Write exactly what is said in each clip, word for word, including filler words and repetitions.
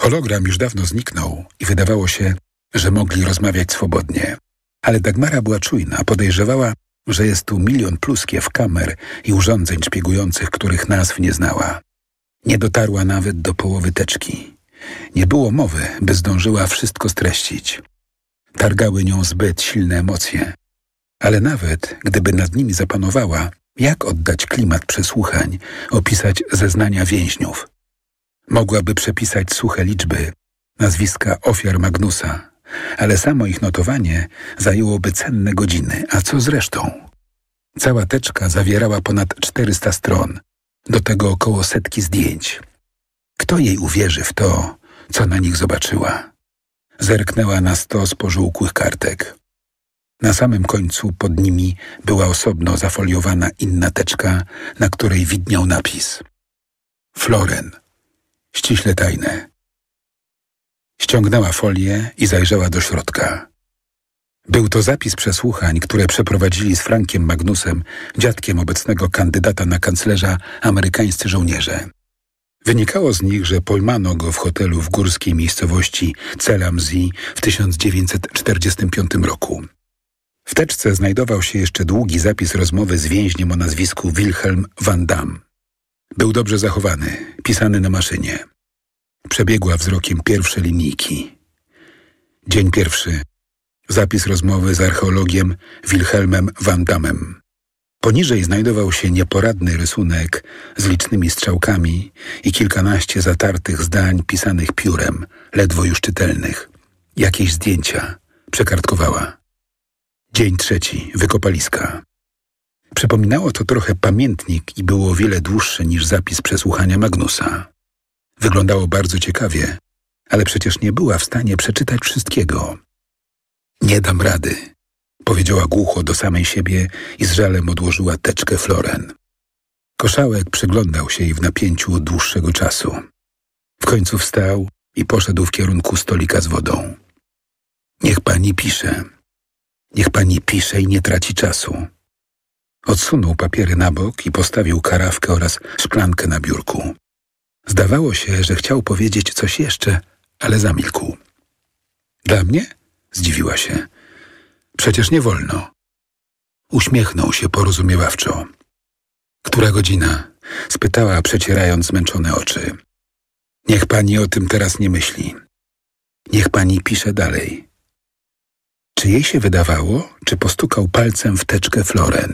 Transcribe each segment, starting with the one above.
Hologram już dawno zniknął i wydawało się, że mogli rozmawiać swobodnie. Ale Dagmara była czujna, podejrzewała, że jest tu milion pluskiew, kamer i urządzeń szpiegujących, których nazw nie znała. Nie dotarła nawet do połowy teczki. Nie było mowy, by zdążyła wszystko streścić. Targały nią zbyt silne emocje. Ale nawet gdyby nad nimi zapanowała, jak oddać klimat przesłuchań, opisać zeznania więźniów? Mogłaby przepisać suche liczby, nazwiska ofiar Magnusa, ale samo ich notowanie zajęłoby cenne godziny, a co z resztą? Cała teczka zawierała ponad czterysta stron, do tego około setki zdjęć. Kto jej uwierzy w to, co na nich zobaczyła? Zerknęła na stos pożółkłych kartek. Na samym końcu pod nimi była osobno zafoliowana inna teczka, na której widniał napis. Floren. Ściśle tajne. Ściągnęła folię i zajrzała do środka. Był to zapis przesłuchań, które przeprowadzili z Frankiem Magnusem, dziadkiem obecnego kandydata na kanclerza, amerykańscy żołnierze. Wynikało z nich, że pojmano go w hotelu w górskiej miejscowości Celamzi w tysiąc dziewięćset czterdziestym piątym roku. W teczce znajdował się jeszcze długi zapis rozmowy z więźniem o nazwisku Wilhelm van Damme. Był dobrze zachowany, pisany na maszynie. Przebiegła wzrokiem pierwsze linijki. Dzień pierwszy. Zapis rozmowy z archeologiem Wilhelmem van Dammem. Poniżej znajdował się nieporadny rysunek z licznymi strzałkami i kilkanaście zatartych zdań pisanych piórem, ledwo już czytelnych. Jakieś zdjęcia. Przekartkowała. Dzień trzeci. Wykopaliska. Przypominało to trochę pamiętnik i było o wiele dłuższe niż zapis przesłuchania Magnusa. Wyglądało bardzo ciekawie, ale przecież nie była w stanie przeczytać wszystkiego. Nie dam rady, powiedziała głucho do samej siebie i z żalem odłożyła teczkę Floren. Koszałek przyglądał się jej w napięciu od dłuższego czasu. W końcu wstał i poszedł w kierunku stolika z wodą. Niech pani pisze. Niech pani pisze i nie traci czasu. Odsunął papiery na bok i postawił karafkę oraz szklankę na biurku. Zdawało się, że chciał powiedzieć coś jeszcze, ale zamilkł. Dla mnie? Zdziwiła się. Przecież nie wolno. Uśmiechnął się porozumiewawczo. Która godzina? Spytała, przecierając zmęczone oczy. Niech pani o tym teraz nie myśli. Niech pani pisze dalej. Czy jej się wydawało, czy postukał palcem w teczkę Floren?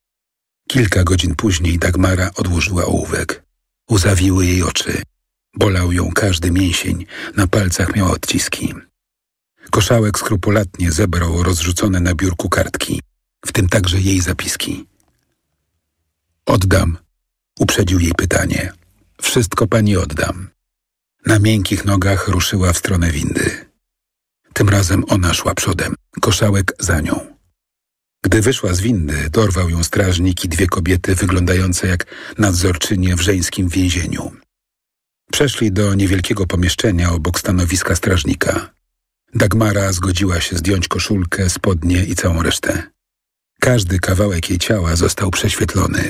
Kilka godzin później Dagmara odłożyła ołówek. Uzawiły jej oczy. Bolał ją każdy mięsień, na palcach miała odciski. Koszałek skrupulatnie zebrał rozrzucone na biurku kartki, w tym także jej zapiski. Oddam, uprzedził jej pytanie. Wszystko pani oddam. Na miękkich nogach ruszyła w stronę windy. Tym razem ona szła przodem, Koszałek za nią. Gdy wyszła z windy, dorwał ją strażnik i dwie kobiety wyglądające jak nadzorczynie w żeńskim więzieniu. Przeszli do niewielkiego pomieszczenia obok stanowiska strażnika. Dagmara zgodziła się zdjąć koszulkę, spodnie i całą resztę. Każdy kawałek jej ciała został prześwietlony.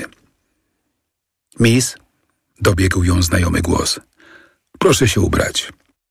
Miss, dobiegł ją znajomy głos. Proszę się ubrać.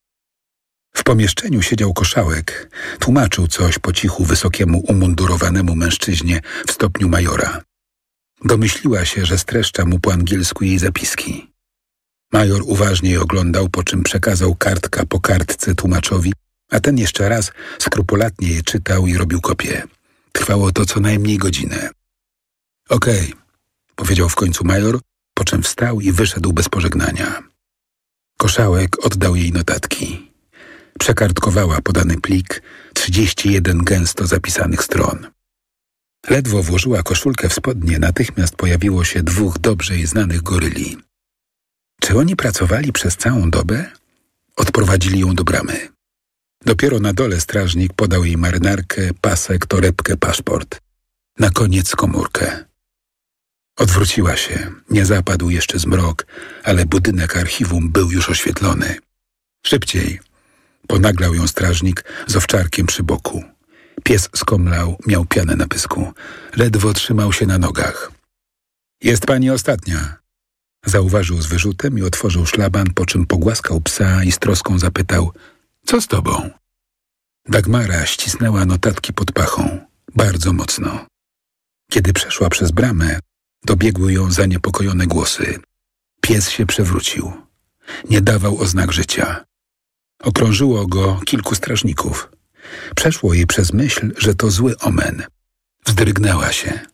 W pomieszczeniu siedział Koszałek, tłumaczył coś po cichu wysokiemu umundurowanemu mężczyźnie w stopniu majora. Domyśliła się, że streszcza mu po angielsku jej zapiski. Major uważnie je oglądał, po czym przekazał kartka po kartce tłumaczowi, a ten jeszcze raz skrupulatnie je czytał i robił kopię. Trwało to co najmniej godzinę. Okej, okay, powiedział w końcu major, po czym wstał i wyszedł bez pożegnania. Koszałek oddał jej notatki. Przekartkowała podany plik, trzydzieści jeden gęsto zapisanych stron. Ledwo włożyła koszulkę w spodnie, natychmiast pojawiło się dwóch dobrze jej znanych goryli. Czy oni pracowali przez całą dobę? Odprowadzili ją do bramy. Dopiero na dole strażnik podał jej marynarkę, pasek, torebkę, paszport. Na koniec komórkę. Odwróciła się. Nie zapadł jeszcze zmrok, ale budynek archiwum był już oświetlony. Szybciej! Ponaglał ją strażnik z owczarkiem przy boku. Pies skomlał, miał pianę na pysku. Ledwo trzymał się na nogach. Jest pani ostatnia. Zauważył z wyrzutem i otworzył szlaban, po czym pogłaskał psa i z troską zapytał: co z tobą? Dagmara ścisnęła notatki pod pachą, bardzo mocno. Kiedy przeszła przez bramę, dobiegły ją zaniepokojone głosy. Pies się przewrócił. Nie dawał oznak życia. Okrążyło go kilku strażników. Przeszło jej przez myśl, że to zły omen. Wzdrygnęła się.